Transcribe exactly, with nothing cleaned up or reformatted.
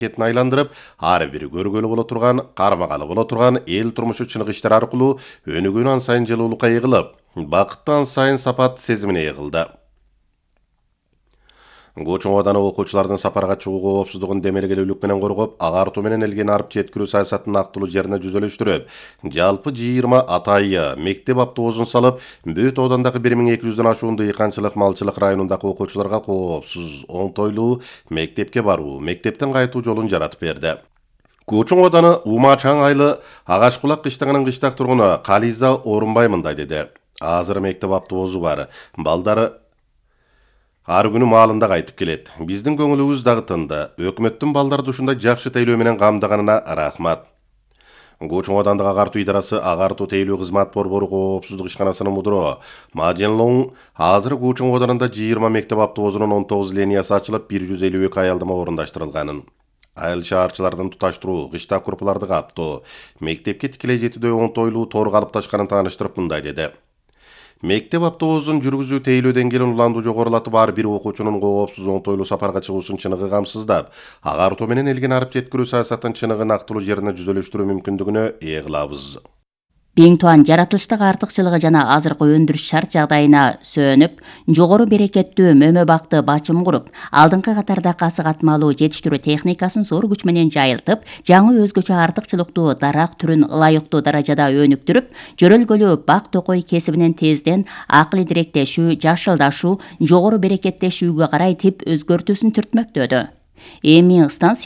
кетин айландырып, ар бири көргөлү боло турган, кармагалы боло турган эл турмушу чыныгыштар аркылуу өнүгүүнү ан сайын жылуулукка ыйгылып, бакытты ан сайын сапат сезимине ыйгылды. Көчүн ооданы окуучулардын сапарга чыгуу коопсуздугун демелгелүүлүк менен коргоп, агартуу менен элген арып жеткирүү саясатын актылуу жерине жүзөлүштүрүп, жалпы жыйырма атайы мектеп автобусун салып, Бөт оодандагы бир миң эки жүздөн ашуун дыйканчылык малчылык районундагы окуучуларга коопсуз, оңтойлуу мектепке баруу, мектептен кайтуу жолун жаратып берди. Көчүн ооданы Умачаң айлы Агашкулак кыштагынын кыштак тургуну Кализа Орунбай мындай деди. Азыр мектеп автобусу бар. Балдары ар күнү маалында кайтып келет. Биздин көңүлүбүз дагы тынды. Өкмөттүн балдарды ушундай жакшы тейлөө менен камдаганына рахмат. Көчүн оодандык агартуу идарасы агартуу тейлөө кызмат борбору коопсуздук ишканасынын мудуру Маженлоң азыр Көчүн ооданында жыйырма мектеп автобусунун он тогуз линиясы ачылып, бир жүз элүү эки аялдама орундаштырылганын. Айыл шаарчылардын туташтыруу, кыштак курпуларды каптоо, мектепке тикелей жетүүдө оңтойлуу тор калыпташканын тааныштырып мындай деди. Мектеп автобусун жүргүзүү тейлөө деңгээлин уланду жогорулатып, ар бир окуучунун коопсуз оңтойлуу сапарга чыгуусун чыныгы камсыздап, агартуу менен элген арып жеткирүү саясатын чыныгын актылуу жерине жүзөлүштүрүү мүмкүндүгүнө ээ кылабыз. Биң туан жаратылыштагы артыкчылыгы жана азыркы өндүрүш шарт жагдайына сөнүп, жогору берекеттүү мөмө бакты бачым куруп, алдыңкы катарда касык атмалуу жетиштирүү техникасын зор күч менен жайылтып, жаңы өзгөчө артыкчылыктуу дарак түрүн ылайыктуу даражада өнүктүрүп, жөрөлгөлүү бак токой кесибинен тезден акыл идиректешүү, жашылдашуу, жогору берекеттешүүгө карай тип өзгөртүүсүн түртмөктөдү. Эми станция